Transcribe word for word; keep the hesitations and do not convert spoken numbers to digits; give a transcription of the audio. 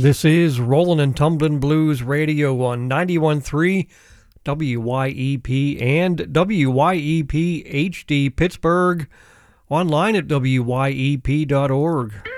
This is Rollin' and Tumblin' Blues Radio on ninety-one point three W Y E P and W Y E P H D Pittsburgh, online at W Y E P dot org.